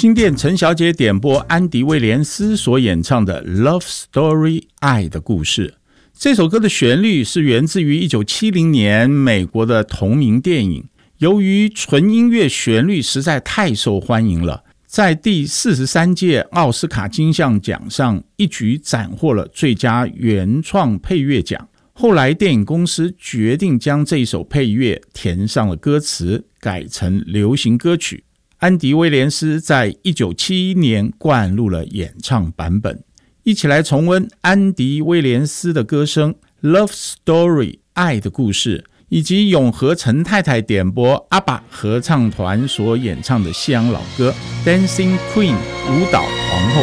新店陈小姐点播安迪·威廉斯所演唱的 Love Story 爱的故事。这首歌的旋律是源自于1970年美国的同名电影，由于纯音乐旋律实在太受欢迎了，在第43届奥斯卡金像奖上一举斩获了最佳原创配乐奖。后来电影公司决定将这一首配乐填上了歌词，改成流行歌曲。安迪·威廉斯在1971年灌录了演唱版本。一起来重温安迪·威廉斯的歌声 Love Story 爱的故事，以及永和陈太太点播阿爸合唱团所演唱的西洋老歌 Dancing Queen 舞蹈皇后。